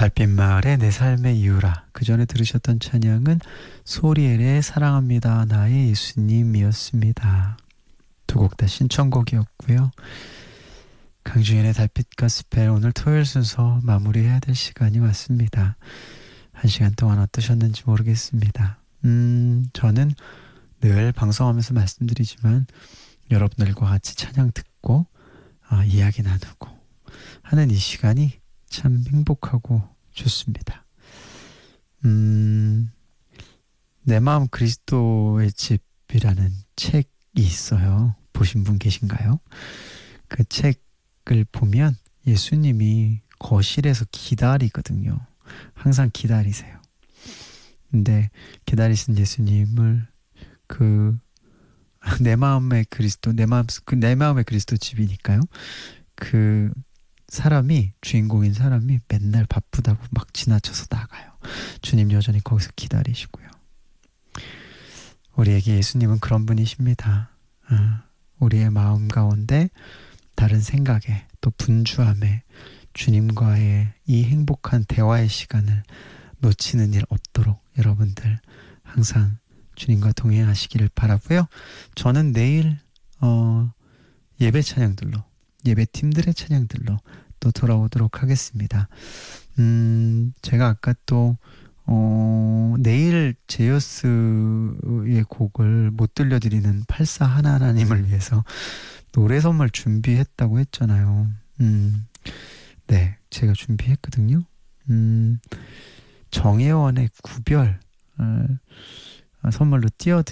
달빛마을의 내 삶의 이유라. 그 전에 들으셨던 찬양은 소리엘의 사랑합니다 나의 예수님이었습니다. 두 곡 다 신청곡이었고요. 강주현의 달빛 가스펠, 오늘 토요일 순서 마무리해야 될 시간이 왔습니다. 한 시간 동안 어떠셨는지 모르겠습니다. 저는 늘 방송하면서 말씀드리지만 여러분들과 같이 찬양 듣고 이야기 나누고 하는 이 시간이 참 행복하고 좋습니다. 내 마음 그리스도의 집이라는 책이 있어요. 보신 분 계신가요? 그 책을 보면 예수님이 거실에서 기다리거든요. 항상 기다리세요. 근데 기다리신 예수님을 내 마음의 그리스도, 내 마음의 그리스도 집이니까요. 그 사람이, 주인공인 사람이 맨날 바쁘다고 막 지나쳐서 나가요. 주님 여전히 거기서 기다리시고요. 우리에게 예수님은 그런 분이십니다. 우리의 마음 가운데 다른 생각에 또 분주함에 주님과의 이 행복한 대화의 시간을 놓치는 일 없도록 여러분들 항상 주님과 동행하시기를 바라고요. 저는 내일 예배 찬양들로, 예배팀들의 찬양들로 또 돌아오도록 하겠습니다. 제가 아까 또 내일 제이어스의 곡을 못 들려드리는 84하나님을 위해서 노래 선물 준비했다고 했잖아요. 네, 제가 준비했거든요. 정혜원의 구별 선물로 띄워드릴게요.